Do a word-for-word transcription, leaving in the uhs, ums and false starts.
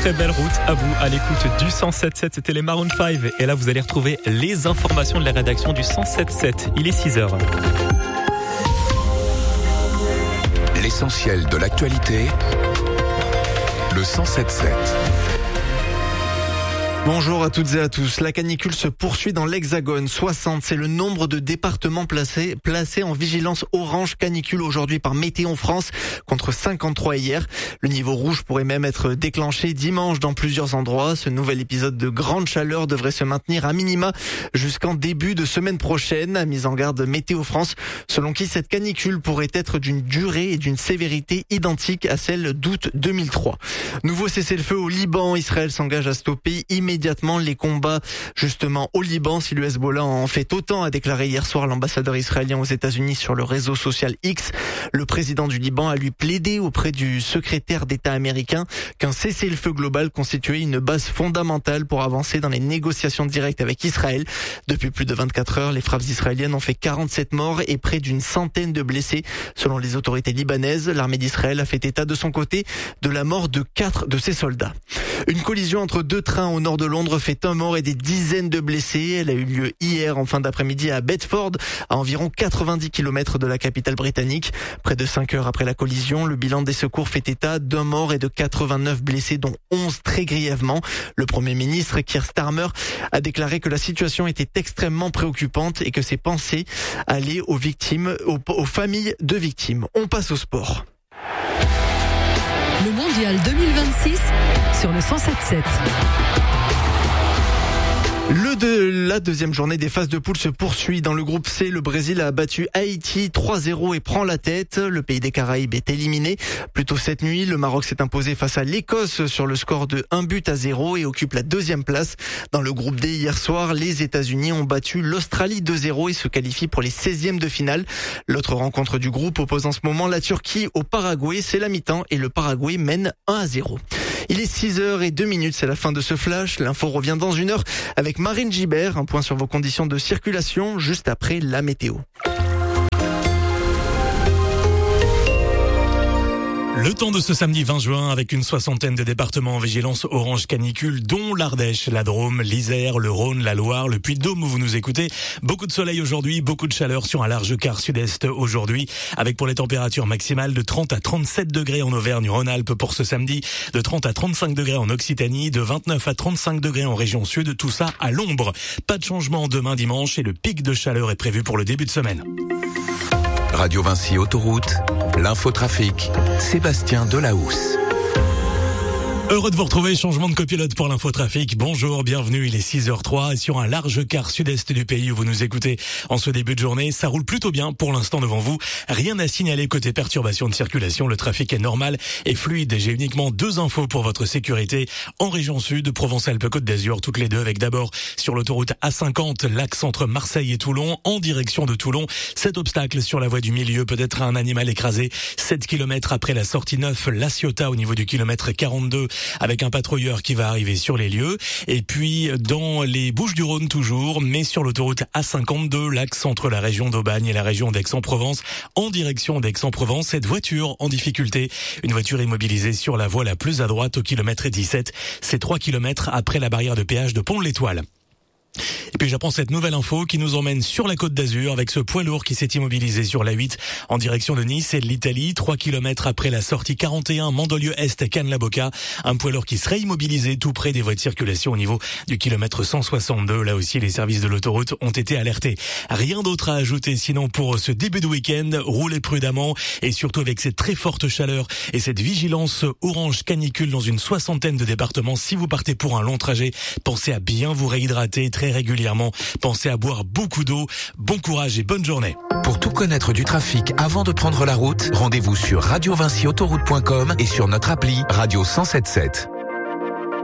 très belle route à vous à l'écoute du cent sept sept. C'était les Maroon cinq. Et là, vous allez retrouver les informations de la rédaction du cent sept sept. Il est six heures. L'essentiel de l'actualité, le cent sept sept. Bonjour à toutes et à tous. La canicule se poursuit dans l'Hexagone. soixante, c'est le nombre de départements placés, placés en vigilance orange canicule aujourd'hui par Météo France, contre cinquante-trois hier. Le niveau rouge pourrait même être déclenché dimanche dans plusieurs endroits. Ce nouvel épisode de grande chaleur devrait se maintenir à minima jusqu'en début de semaine prochaine, a mis en garde Météo France, selon qui cette canicule pourrait être d'une durée et d'une sévérité identiques à celle d'août deux mille trois. Nouveau cessez-le-feu au Liban. Israël s'engage à stopper immédiatement immédiatement les combats justement au Liban si le Hezbollah en fait autant, a déclaré hier soir l'ambassadeur israélien aux États-Unis sur le réseau social X. Le président du Liban a lui plaidé auprès du secrétaire d'État américain qu'un cessez-le-feu global constituait une base fondamentale pour avancer dans les négociations directes avec Israël. Depuis plus de vingt-quatre heures, les frappes israéliennes ont fait quarante-sept morts et près d'une centaine de blessés. Selon les autorités libanaises, l'armée d'Israël a fait état de son côté de la mort de quatre de ses soldats. Une collision entre deux trains au nord de Londres fait un mort et des dizaines de blessés. Elle a eu lieu hier en fin d'après-midi à Bedford, à environ quatre-vingt-dix kilomètres de la capitale britannique. Près de cinq heures après la collision, le bilan des secours fait état d'un mort et de quatre-vingt-neuf blessés, dont onze très grièvement. Le Premier ministre, Keir Starmer, a déclaré que la situation était extrêmement préoccupante et que ses pensées allaient aux victimes, aux, aux familles de victimes. On passe au sport. Le mondial deux mille vingt-six sur le cent sept sept. Le de, la deuxième journée des phases de poule se poursuit. Dans le groupe C, le Brésil a battu Haïti trois zéro et prend la tête. Le pays des Caraïbes est éliminé. Plus tôt cette nuit, le Maroc s'est imposé face à l'Écosse sur le score de un but à zéro et occupe la deuxième place. Dans le groupe D, hier soir, les États-Unis ont battu l'Australie deux zéro et se qualifient pour les seizièmes de finale. L'autre rencontre du groupe oppose en ce moment la Turquie au Paraguay. C'est la mi-temps et le Paraguay mène un à zéro. Il est six heures et deux minutes, c'est la fin de ce flash. L'info revient dans une heure avec Marine Gibert. Un point sur vos conditions de circulation juste après la météo. Le temps de ce samedi vingt juin avec une soixantaine de départements en vigilance orange canicule, dont l'Ardèche, la Drôme, l'Isère, le Rhône, la Loire, le Puy-de-Dôme où vous nous écoutez. Beaucoup de soleil aujourd'hui, beaucoup de chaleur sur un large quart sud-est aujourd'hui, avec pour les températures maximales de trente à trente-sept degrés en Auvergne-Rhône-Alpes pour ce samedi, de trente à trente-cinq degrés en Occitanie, de vingt-neuf à trente-cinq degrés en région sud, tout ça à l'ombre. Pas de changement demain dimanche et le pic de chaleur est prévu pour le début de semaine. Radio Vinci Autoroute, l'infotrafic, Sébastien Delahousse. Heureux de vous retrouver, changement de copilote pour l'infotrafic. Bonjour, bienvenue, il est six heures trois et sur un large quart sud-est du pays où vous nous écoutez en ce début de journée, ça roule plutôt bien pour l'instant devant vous. Rien à signaler côté perturbation de circulation, le trafic est normal et fluide. J'ai uniquement deux infos pour votre sécurité en région sud, Provence-Alpes-Côte d'Azur, toutes les deux avec d'abord sur l'autoroute A cinquante, l'axe entre Marseille et Toulon, en direction de Toulon. Cet obstacle sur la voie du milieu, peut-être un animal écrasé, sept kilomètres après la sortie neuf, La Ciotat au niveau du kilomètre quarante-deux, avec un patrouilleur qui va arriver sur les lieux. Et puis dans les Bouches-du-Rhône toujours, mais sur l'autoroute A cinquante-deux, l'axe entre la région d'Aubagne et la région d'Aix-en-Provence, en direction d'Aix-en-Provence, cette voiture en difficulté, une voiture immobilisée sur la voie la plus à droite au kilomètre dix-sept, c'est trois kilomètres après la barrière de péage de Pont-de-l'Étoile. Et puis j'apprends cette nouvelle info qui nous emmène sur la Côte d'Azur avec ce poids lourd qui s'est immobilisé sur la huit en direction de Nice et de l'Italie, trois kilomètres après la sortie quarante et un Mandelieu-Est Cannes-la-Boca. Un poids lourd qui serait immobilisé tout près des voies de circulation au niveau du kilomètre cent soixante-deux. Là aussi, les services de l'autoroute ont été alertés. Rien d'autre à ajouter sinon pour ce début de week-end. Roulez prudemment et surtout avec cette très forte chaleur et cette vigilance orange canicule dans une soixantaine de départements. Si vous partez pour un long trajet, pensez à bien vous réhydrater très régulièrement. Pensez à boire beaucoup d'eau. Bon courage et bonne journée. Pour tout connaître du trafic avant de prendre la route, rendez-vous sur radio vinci autoroute point com et sur notre appli Radio cent sept sept.